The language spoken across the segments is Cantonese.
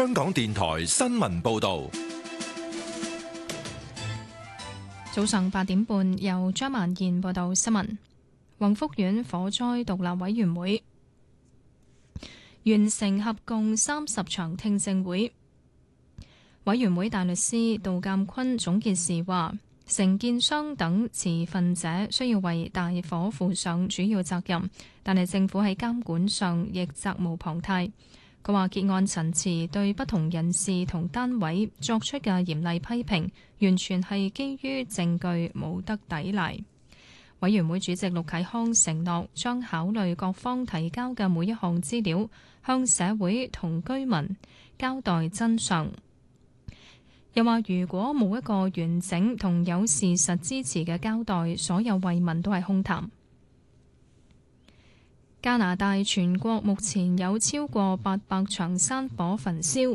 香港電台新聞報道。 早上8點半，由張萬燕報道新聞。宏福苑火災獨立委員會完成合共30場聽證會。委員會大律師杜鑑坤總結時話，承建商等持份者需要為大火負上主要責任，但係政府喺監管上亦責無旁貸。佢話結案陳詞對不同人士同單位作出嘅嚴厲批評，完全係基於證據，冇得抵賴。委員會主席陸啟康承諾將考慮各方提交嘅每一項資料，向社會同居民交代真相。又話如果冇一個完整同有事實支持嘅交代，所有慰問都係空談。加拿大全國目前有超過800場山火焚燒，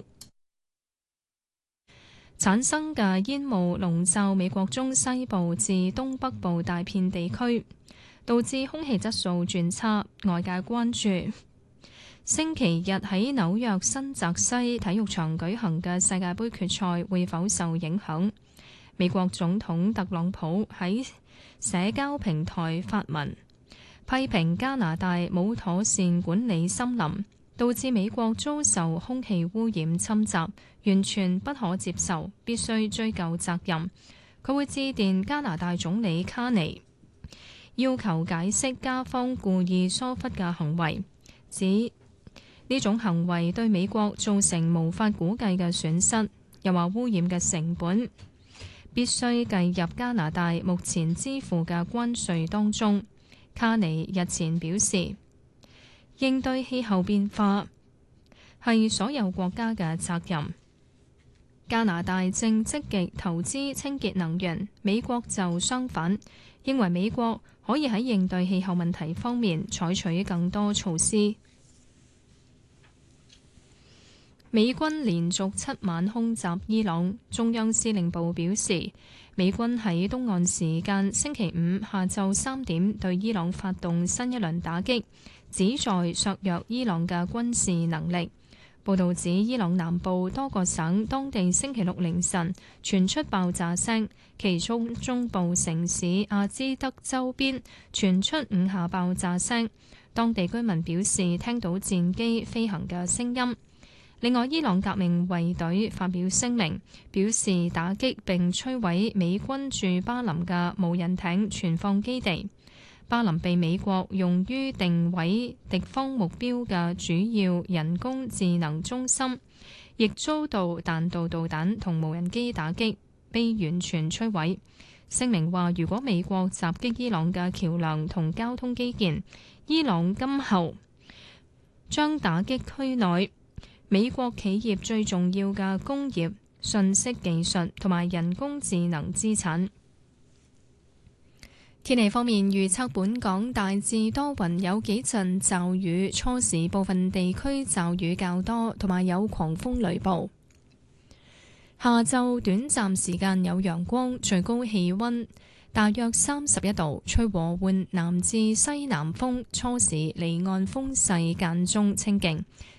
產生嘅煙霧籠罩美國中西部至東北部大片地區，導致空氣質素轉差。外界關注星期日喺紐約新澤西體育場舉行嘅世界盃決賽會否受影響。美國總統特朗普喺社交平台發文，批評加拿大冇妥善管理森林，導致美國遭受空氣污染侵襲，完全不可接受，必須追究責任。佢會致電加拿大總理卡尼，要求解釋加方故意疏忽嘅行為，指呢種行為對美國造成無法估計嘅損失。又話污染嘅成本必須計入加拿大目前支付嘅關稅當中。卡尼日前表示，應對氣候變化係所有國家嘅責任。加拿大正積極投資清潔能源，美國就相反，認為美國可以喺應對氣候問題方面採取更多措施。美軍連續7晚空襲伊朗，中央司令部表示，美軍喺東岸時間星期五下晝3點對伊朗發動新一輪打擊，旨在削弱伊朗嘅軍事能力。報導指，伊朗南部多個省當地星期六凌晨傳出爆炸聲，其中中部城市阿茲德周邊傳出5下爆炸聲，當地居民表示聽到戰機飛行嘅聲音。另外，伊朗革命衛隊發表聲明，表示打擊並摧毀美軍駐巴林嘅無人艇存放基地。巴林被美國用於定位敵方目標嘅主要人工智能中心，亦遭到彈道導彈同無人機打擊，被完全摧毀。聲明話，如果美國襲擊伊朗嘅橋梁同交通基建，伊朗今後將打擊區內美國企業最重要嘅工業、信息技術同埋人工智能資產。天氣方面，預測本港大致多雲，有幾陣驟雨，初時部分地區驟雨較多，同埋有狂風雷暴。下晝短暫時間有陽光，最高氣溫大約31度，吹和緩南至西南風，初時離岸風勢間中清勁。